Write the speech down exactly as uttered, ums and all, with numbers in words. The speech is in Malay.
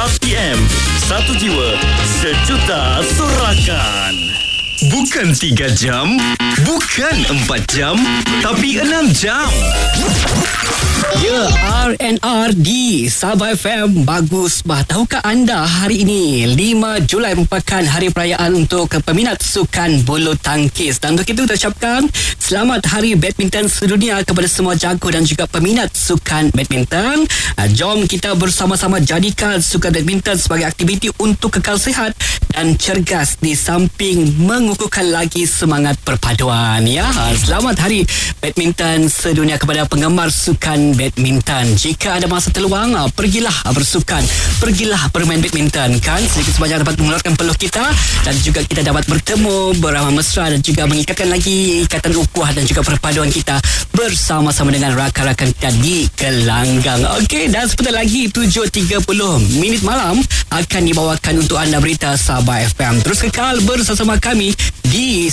R T M, satu jiwa, sejuta sorakan. Bukan tiga jam, bukan empat jam, tapi enam jam. Ya, R and R di Sabah F M. Bagus bah. Tahukah anda hari ini lima Julai merupakan hari perayaan untuk peminat sukan bulu tangkis. Dan untuk itu kita ucapkan selamat Hari Badminton Sedunia kepada semua jago dan juga peminat sukan badminton. Jom kita bersama-sama jadikan sukan badminton sebagai aktiviti untuk kekal sihat dan cergas di samping mengukuhkan lagi semangat perpaduan. Ya, selamat Hari Badminton Sedunia kepada penggemar sukan badminton. Jika ada masa terluang, pergilah bersukan, pergilah bermain badminton, kan? Sedikit sebanyak dapat mengeluarkan peluh kita dan juga kita dapat bertemu, beramah mesra dan juga mengikatkan lagi ikatan ukhuwah dan juga perpaduan kita bersama-sama dengan rakan-rakan kita di gelanggang. Okey, dan sebentar lagi tujuh tiga puluh minit malam akan dibawakan untuk anda berita Sabah F M. Terus kekal bersama kami di